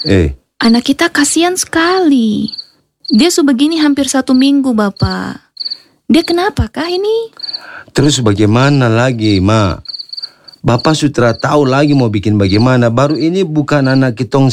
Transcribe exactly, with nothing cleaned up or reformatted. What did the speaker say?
Eh, Anak kita kasihan sekali. Dia sebegini hampir satu minggu, Bapak. Dia kenapa kah ini? terus bagaimana lagi, Ma? Bapak sudah tahu lagi mau bikin bagaimana. Baru ini bukan anak kitong